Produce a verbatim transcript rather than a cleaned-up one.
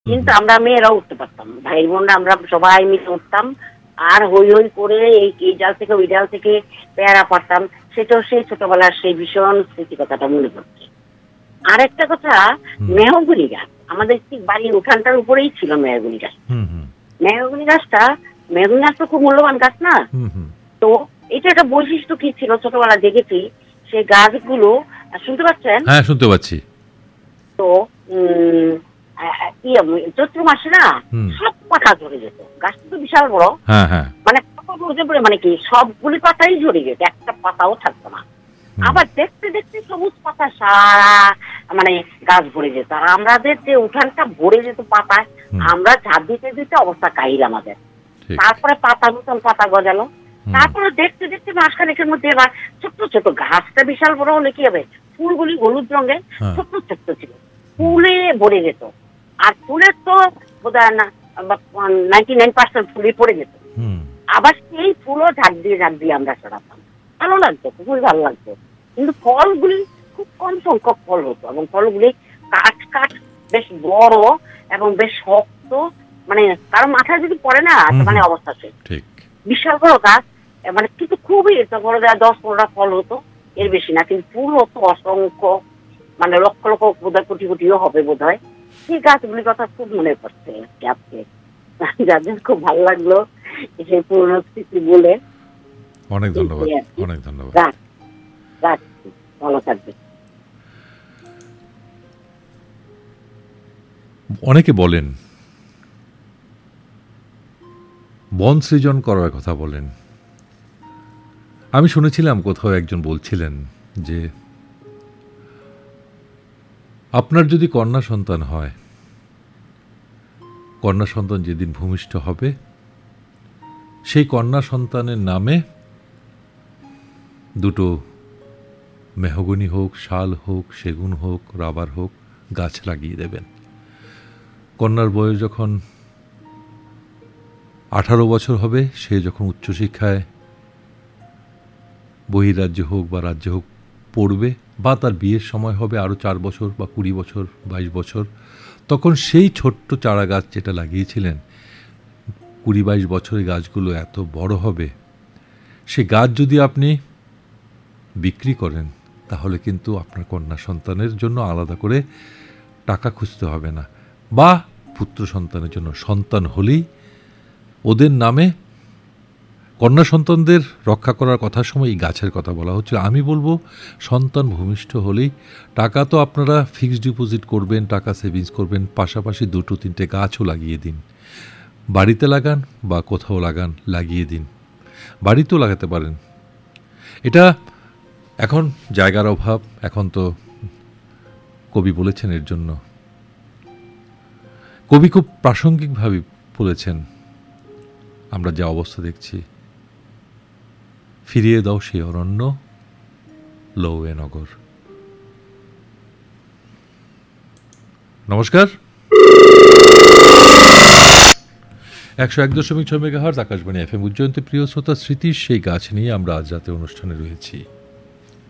কিন্তু আমরা মেয়েরা উঠতে পারতাম, ভাই বোনরা আমরা সবাই মিলে উঠতাম, আর হই হই করে এই এই ডাল থেকে ওই ডাল থেকে পেয়ারা পারতাম। সেটাও সেই ছোটবেলার সেই ভীষণ স্মৃতি কথাটা মনে পড়ছে। আর একটা কথা, মেহগুনি গাছ আমাদের ঠিক বাড়ির উঠানটার উপরেই ছিল মেহগুনি গাছ। মেহগুনি গাছটা মেহগুনি গাছ তো খুব মূল্যবান গাছ না? তো এটা একটা বৈশিষ্ট্য কি ছিল, ছোটবেলা দেখেছি সেই গাছগুলো, শুনতে পাচ্ছেন? হ্যাঁ, শুনতে পাচ্ছি। তো উম চৈত্র মাসে না সব পাতা ঝরে যেত, গাছটা তো বিশাল বড়, মানে মানে কি সবগুলি পাতাই ঝরে যেত, একটা পাতাও থাকতো না। আবার দেখতে দেখতে সবুজ পাতা সারা মানে গাছ ভরে যেত, আর আমাদের যে উঠানটা ভরে যেত পাতায়, আমরা ঝাঁপ দিতে দিতে অবস্থা কাহিল আমাদের। তারপরে পাতা নতুন পাতা গজালো, তারপরে দেখতে দেখতে মাসখানেকের মধ্যে এবার ছোট্ট ছোট, গাছটা বিশাল বড় হলে কি হবে, ফুলগুলি হলুদ রঙের ছোট্ট ছোট্ট ছিল, ফুলে ভরে যেত। আর ফুলের তো বোধহয় না নাইনটি নাইন পার্সেন্ট ফুলে পড়ে যেত। আবার সেই ফুলও ঝাঁক দিয়ে ঝাঁক দিয়ে আমরা সরাতাম, ভালো লাগতো, খুবই ভালো লাগতো। কিন্তু ফলগুলি খুব কম সংখ্যক ফল হতো, এবং ফলগুলি কাঠ কাঠ বেশ বড় এবং বেশ শক্ত, মানে কারো মাথায় যদি পড়ে না মানে অবস্থা শেষ। বিশাল বড় গাছ, মানে কিন্তু খুবই বড়, দশ পনেরোটা ফল হতো, এর বেশি না, কিন্তু ফুল হতো অসংখ্য, মানে লক্ষ লক্ষ বোধহয় কোটি কোটিও হবে বোধ হয়। সেই গাছগুলির কথা খুব মনে পড়ছে আজকে, যাদের খুব ভালো লাগলো সেই পুরনো স্মৃতি বলে। অনেক ধন্যবাদ, অনেক ধন্যবাদ। ভালো থাকবে। অনেকে বলেন বন সৃজন করার কথা বলেন। আমি শুনেছিলাম কোথাও একজন বলছিলেন যে আপনার যদি কন্যা সন্তান হয়, কন্যা সন্তান যেদিন ভূমিষ্ঠ হবে, সেই কন্যা সন্তানের নামে দুটো মেহগনি হোক, শাল হোক, সেগুন হোক, রাবার হোক, গাছ লাগিয়ে দেবেন। কন্যার বয়স যখন আঠারো বছর হবে, সে যখন উচ্চশিক্ষায় বহিরাজ্যে হোক বা রাজ্যে হোক পড়বে, বা তার বিয়ের সময় হবে আরও চার বছর বা কুড়ি বছর, বাইশ বছর, তখন সেই ছোট্ট চারা গাছ যেটা লাগিয়েছিলেন, কুড়ি বাইশ বছরের গাছগুলো এত বড় হবে, সে গাছ যদি আপনি বিক্রি করেন, তাহলে কিন্তু আপনার কন্যা সন্তানের জন্য আলাদা করে টাকা খুঁজতে হবে না, বা পুত্র সন্তানের জন্য সন্তান হলেই ওদের নামে, কন্যা সন্তানদের রক্ষা করার কথার সময় এই গাছের কথা বলা হচ্ছে। আমি বলবো সন্তান ভূমিষ্ঠ হলেই টাকা তো আপনারা ফিক্সড ডিপোজিট করবেন, টাকা সেভিংস করবেন, পাশাপাশি দুটো তিনটে গাছও লাগিয়ে দিন। বাড়িতে লাগান বা কোথাও লাগান, লাগিয়ে দিন, বাড়িতেও লাগাতে পারেন। এটা এখন জায়গার অভাব, এখন তো কবি বলেছেন এর জন্য, কবি খুব প্রাসঙ্গিকভাবে বলেছেন, আমরা যে অবস্থা দেখছি, ফিরিয়ে দাও সেই অরণ্য, লৌয়ে নগর। নমস্কার। একশো এক দশমিক ছয় মেগাহার্জ আকাশবাণী এফ এম উজ্জয়ন্তী প্রিয় শ্রোতা, স্মৃতির সেই গাছ নিয়ে আমরা আজ রাতে অনুষ্ঠানে রয়েছি।